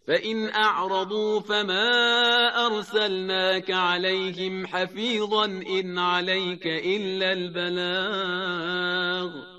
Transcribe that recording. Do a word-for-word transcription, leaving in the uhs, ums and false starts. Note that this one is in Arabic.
فإن أعرضوا فما أرسلناك عليهم حفيظا إن عليك إلا البلاغ